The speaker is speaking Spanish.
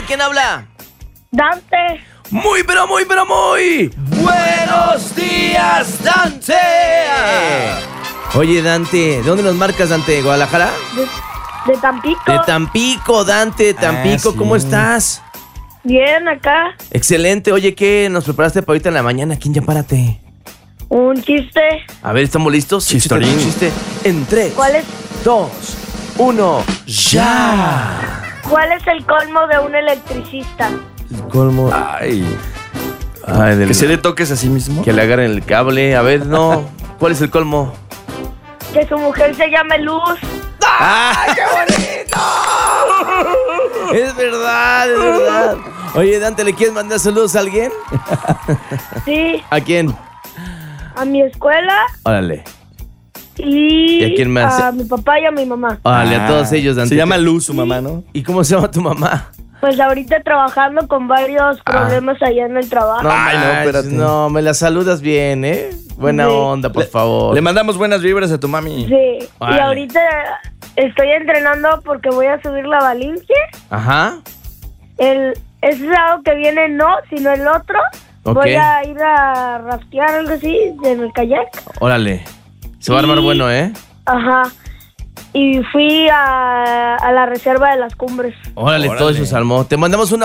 tal? ¿Quién habla? Dante. Muy, pero muy, pero muy buenos días, Dante. Oye, Dante, ¿de dónde nos marcas, Dante? ¿Guadalajara? De Tampico. De Tampico, Dante, Tampico, sí. ¿Cómo estás? Bien, acá. Excelente. Oye, ¿qué nos preparaste para ahorita en la mañana? ¿Quién ya párate? Un chiste. A ver, ¿estamos listos? Chistorín. Un chiste. En 3, ¿Cuál es, 2, 1, ya. ¿Cuál es el colmo de un electricista? El colmo. Ay, Ay, que se le toques a sí mismo. Que le agarren el cable. A ver, no. ¿Cuál es el colmo? Que su mujer se llame Luz. ¡Ah, qué bonito! Es verdad, es verdad. Oye, Dante, ¿le quieres mandar saludos a alguien? Sí, ¿A quién? a mi escuela Órale. y ¿Y a quién más? a mi papá y a mi mamá. Órale, a todos ellos, Dante. Se llama Luz, su mamá, ¿no? ¿Y cómo se llama tu mamá? Pues ahorita trabajando con varios problemas allá en el trabajo. Ay, no, manches, espérate. No, me la saludas bien, ¿eh? Buena Sí. onda, por favor. Le mandamos buenas vibras a tu mami. Sí, Vale. y ahorita estoy entrenando porque voy a subir la Valincia. Ajá. Ese sábado que viene no, sino el otro. Ok. Voy a ir a raftear algo así en el kayak. Órale. Se va a armar Y- bueno, ¿eh? Ajá. Y fui a la reserva de las cumbres. Órale, todo Órale. eso se armó. Te mandamos un